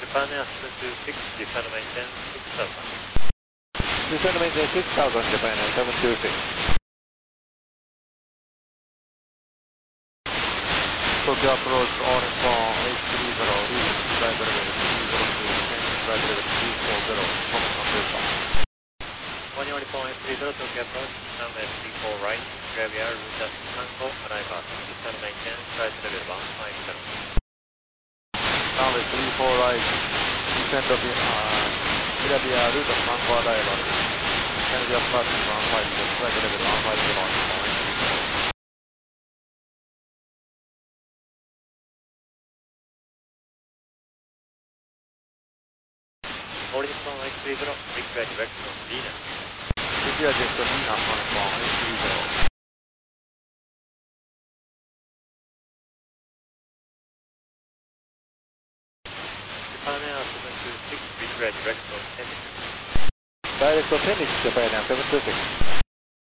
Japan Air 726, descend maintain 6000. Descend maintain 6000, Japan Air 726. Tokyo approach orange phone 830, reach flight level 302, change flight level 340, comment on this one. 1 Uniform 830, Tokyo approach, runway 34 right, Gravia, route Tango, arrival, descend maintain, flight level 150. Runway 34 right, descend of Gravia, route Tango, arrival, Canada departure 150, flight level 150 on 830. Horizon 830, request direction Venus. Request direction Venus, Horizon 830. Japan Air 726, request direction Tennis. Direct to Tennis, Japan Air 726.